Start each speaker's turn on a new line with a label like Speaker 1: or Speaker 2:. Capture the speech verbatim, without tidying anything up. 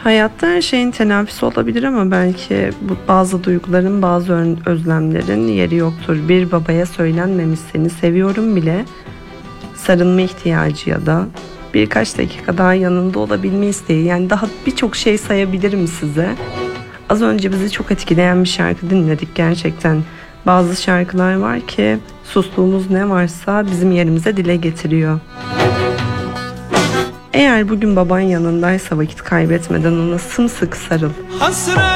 Speaker 1: Hayatta her şeyin telafisi olabilir ama belki bu bazı duyguların, bazı ön- özlemlerin yeri yoktur. Bir babaya söylenmemiş seni seviyorum bile, sarılma ihtiyacı ya da birkaç dakika daha yanında olabilme isteği. Yani daha birçok şey sayabilirim size. Az önce bizi çok etkileyen bir şarkı dinledik gerçekten. Bazı şarkılar var ki sustuğumuz ne varsa bizim yerimize dile getiriyor. Eğer bugün baban yanındaysa vakit kaybetmeden ona sımsıkı sarıl.
Speaker 2: Hasret